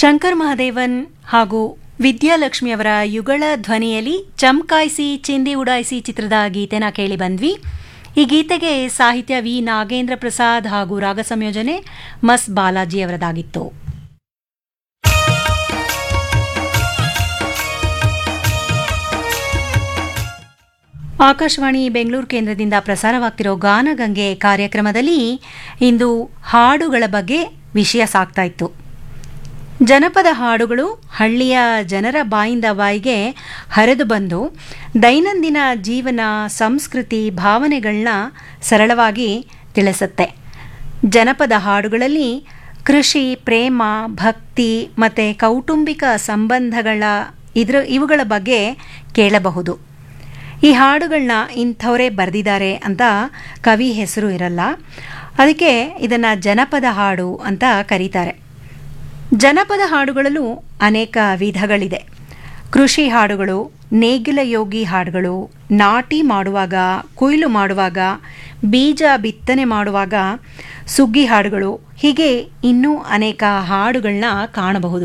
ಶಂಕರ್ ಮಹದೇವನ್ ಹಾಗೂ ವಿದ್ಯಾಲಕ್ಷ್ಮಿಯವರ ಯುಗಳ ಧ್ವನಿಯಲ್ಲಿ ಚಮಕಾಯಿಸಿ ಚಿಂದಿ ಉಡಾಯಿಸಿ ಚಿತ್ರದ ಗೀತೆನ ಕೇಳಿ ಬಂದ್ವಿ. ಈ ಗೀತೆಗೆ ಸಾಹಿತ್ಯ ವಿ ನಾಗೇಂದ್ರ ಪ್ರಸಾದ್ ಹಾಗೂ ರಾಗ ಸಂಯೋಜನೆ ಮಸ್ ಬಾಲಾಜಿಯವರದಾಗಿತ್ತು. ಆಕಾಶವಾಣಿ ಬೆಂಗಳೂರು ಕೇಂದ್ರದಿಂದ ಪ್ರಸಾರವಾಗ್ತಿರೋ ಗಾನಗಂಗೆ ಕಾರ್ಯಕ್ರಮದಲ್ಲಿ ಇಂದು ಹಾಡುಗಳ ಬಗ್ಗೆ ವಿಷಯ ಸಾಗ್ತಾ ಇತ್ತು. ಜನಪದ ಹಾಡುಗಳು ಹಳ್ಳಿಯ ಜನರ ಬಾಯಿಂದ ಬಾಯಿಗೆ ಹರಿದು ಬಂದು ದೈನಂದಿನ ಜೀವನ, ಸಂಸ್ಕೃತಿ, ಭಾವನೆಗಳನ್ನ ಸರಳವಾಗಿ ತಿಳಿಸುತ್ತೆ. ಜನಪದ ಹಾಡುಗಳಲ್ಲಿ ಕೃಷಿ, ಪ್ರೇಮ, ಭಕ್ತಿ ಮತ್ತು ಕೌಟುಂಬಿಕ ಸಂಬಂಧಗಳ ಇವುಗಳ ಬಗ್ಗೆ ಕೇಳಬಹುದು. ಈ ಹಾಡುಗಳನ್ನ ಇಂಥವರೇ ಬರೆದಿದ್ದಾರೆ ಅಂತ ಕವಿ ಹೆಸರು ಇರಲ್ಲ, ಅದಕ್ಕೆ ಇದನ್ನು ಜನಪದ ಹಾಡು ಅಂತ ಕರೀತಾರೆ. ಜನಪದ ಹಾಡುಗಳಲ್ಲೂ ಅನೇಕ ವಿಧಗಳಿದೆ. ಕೃಷಿ ಹಾಡುಗಳು, ನೇಗಿಲ ಯೋಗಿ ಹಾಡುಗಳು, ನಾಟಿ ಮಾಡುವಾಗ, ಕೊಯ್ಲು ಮಾಡುವಾಗ, ಬೀಜ ಬಿತ್ತನೆ ಮಾಡುವಾಗ, ಸುಗ್ಗಿ ಹಾಡುಗಳು, ಹೀಗೆ ಇನ್ನೂ ಅನೇಕ ಹಾಡುಗಳನ್ನ ಕಾಣಬಹುದು.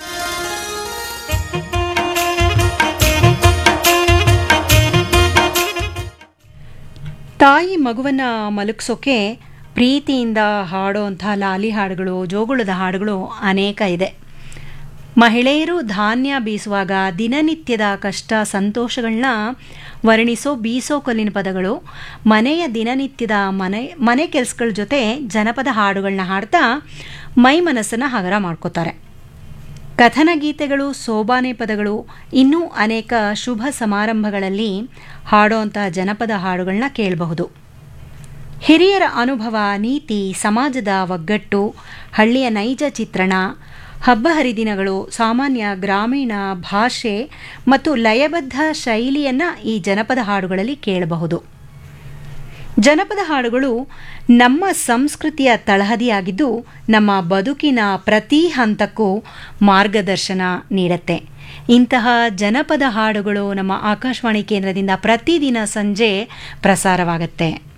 ತಾಯಿ ಮಗುವನ್ನು ಮಲಗಿಸೋಕೆ ಪ್ರೀತಿಯಿಂದ ಹಾಡೋಂಥ ಲಾಲಿ ಹಾಡುಗಳು, ಜೋಗುಳದ ಹಾಡುಗಳು ಅನೇಕ ಇದೆ. ಮಹಿಳೆಯರು ಧಾನ್ಯ ಬೀಸುವಾಗ ದಿನನಿತ್ಯದ ಕಷ್ಟ ಸಂತೋಷಗಳನ್ನ ವರ್ಣಿಸೋ ಬೀಸೋ ಕಲ್ಲಿನ ಪದಗಳು, ಮನೆಯ ದಿನನಿತ್ಯದ ಮನೆ ಕೆಲಸಗಳ ಜೊತೆ ಜನಪದ ಹಾಡುಗಳನ್ನ ಹಾಡ್ತಾ ಮೈ ಮನಸ್ಸನ್ನು ಹಗರ ಮಾಡ್ಕೋತಾರೆ. ಕಥನ ಗೀತೆಗಳು, ಸೋಬಾನೆ ಪದಗಳು, ಇನ್ನೂ ಅನೇಕ ಶುಭ ಸಮಾರಂಭಗಳಲ್ಲಿ ಹಾಡೋಂಥ ಜನಪದ ಹಾಡುಗಳನ್ನ ಕೇಳಬಹುದು. ಹಿರಿಯರ ಅನುಭವ, ನೀತಿ, ಸಮಾಜದ ಒಗ್ಗಟ್ಟು, ಹಳ್ಳಿಯ ನೈಜ ಚಿತ್ರಣ, ಹಬ್ಬ ಹರಿದಿನಗಳು, ಸಾಮಾನ್ಯ ಗ್ರಾಮೀಣ ಭಾಷೆ ಮತ್ತು ಲಯಬದ್ಧ ಶೈಲಿಯನ್ನು ಈ ಜನಪದ ಹಾಡುಗಳಲ್ಲಿ ಕೇಳಬಹುದು. ಜನಪದ ಹಾಡುಗಳು ನಮ್ಮ ಸಂಸ್ಕೃತಿಯ ತಳಹದಿಯಾಗಿದ್ದು ನಮ್ಮ ಬದುಕಿನ ಪ್ರತಿ ಹಂತಕ್ಕೂ ಮಾರ್ಗದರ್ಶನ ನೀಡುತ್ತೆ. ಇಂತಹ ಜನಪದ ಹಾಡುಗಳು ನಮ್ಮ ಆಕಾಶವಾಣಿ ಕೇಂದ್ರದಿಂದ ಪ್ರತಿದಿನ ಸಂಜೆ ಪ್ರಸಾರವಾಗುತ್ತೆ.